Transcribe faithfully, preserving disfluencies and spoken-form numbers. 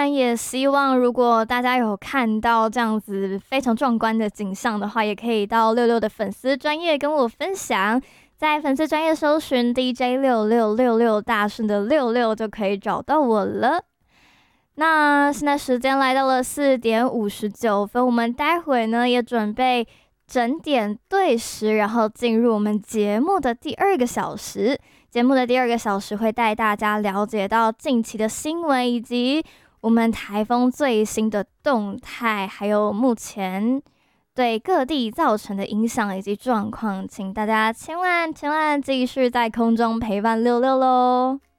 然也希望，如果大家有看到这样子非常壮观的景象的话，也可以到六六的粉丝专页跟我分享，在粉丝专页搜寻 D J 六六六六大顺的六六就可以找到我了。那现在时间来到了四点五十九分，我们待会呢也准备整点对时，然后进入我们节目的第二个小时。节目的第二个小时会带大家了解到近期的新闻，以及我们台风最新的动态，还有目前对各地造成的影响以及状况，请大家千万千万继续在空中陪伴六六咯。